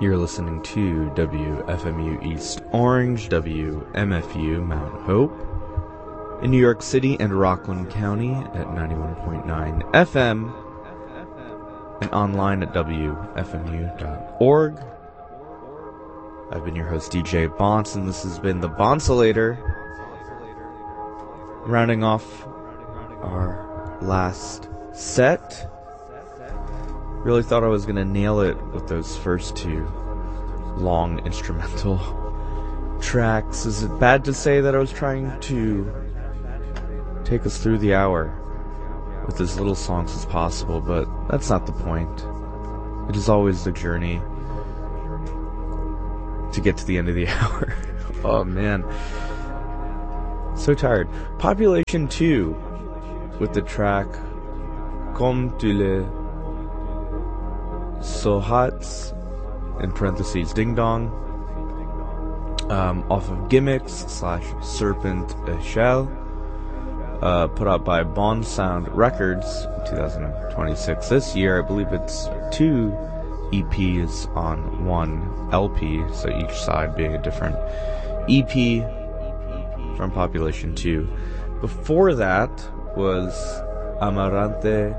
You're listening to WFMU East Orange, WMFU Mount Hope, in New York City and Rockland County at 91.9 FM, and online at WFMU.org. I've been your host, DJ Bonce, and this has been the Bonsolator, rounding off our last set. Really thought I was going to nail it with those first two long instrumental tracks. Is it bad to say that I was trying to take us through the hour with as little songs as possible, but that's not the point. It is always the journey to get to the end of the hour. Oh man, so tired. Population 2 with the track Comme tu le Sohats, in parentheses Ding Dong, off of Gimmicks / Serpent Echelle, put out by Bond Sound Records in 2026. This year, I believe it's 2 EPs on 1 LP, so each side being a different EP from Population 2. Before that was Amarante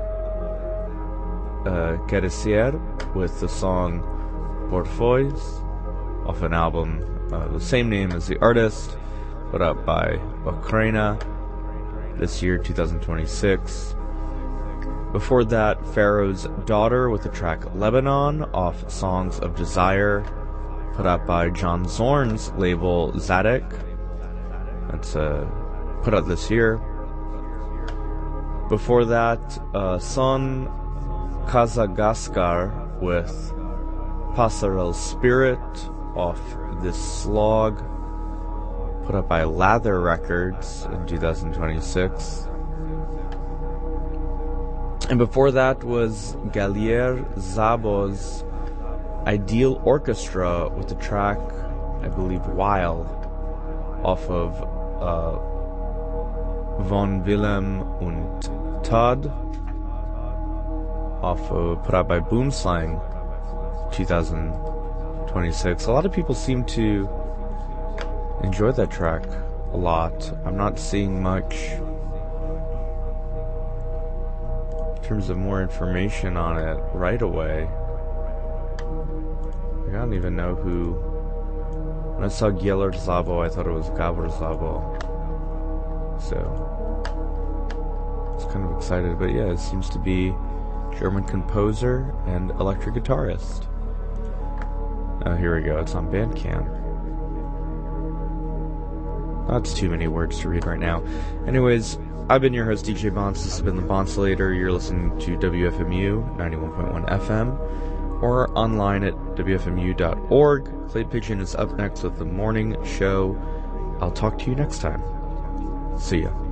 Caricier with the song Porfois off an album the same name as the artist, put out by Ukraina this year, 2026. Before that, Pharaoh's Daughter with the track Lebanon off Songs of Desire, put out by John Zorn's label Zadek. That's put out this year. Before that, Son Kazagaskar with Passerelle Spirit off This Slog, put up by Lather Records in 2026. And before that was Galier Szabo's Ideal Orchestra with the track, I believe, Weil, off of Von Willem und Todd, put out by Boomslang 2026. A lot of people seem to enjoy that track a lot. I'm not seeing much in terms of more information on it right away. I don't even know who. When I saw Gieler Szabo, I thought it was Gabor Szabo. So I was kind of excited, but yeah, it seems to be German composer and electric guitarist. Here we go, it's on Bandcamp. That's too many words to read right now. Anyways, I've been your host, DJ Bonce. This has been the Bonsolator. You're listening to WFMU 91.1 FM or online at WFMU.org. Clay Pigeon is up next with the morning show. I'll talk to you next time. See ya.